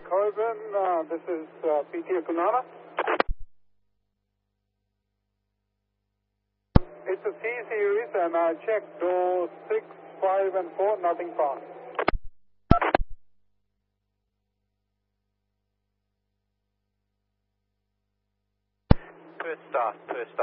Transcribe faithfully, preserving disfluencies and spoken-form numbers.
Corbin, uh, this is uh, P T Punana. It's a C series and I checked door six, five and four, nothing found. Twist star, twist star.